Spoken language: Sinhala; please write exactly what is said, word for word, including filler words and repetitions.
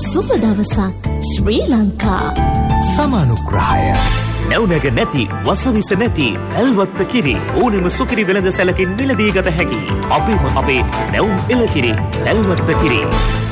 සුබ දවසක් ශ්‍රී ලංකා. සමානුග්‍රහය නැවුනග නැති වසවිස නැති ඇල්වත්ත කිරි ඕනෙම සුකිරි වෙළඳ සැලකින් මිලදී ගත හැකි අපිම අපේ නැවුම් එළකිරි ඇල්වත්ත කිරි.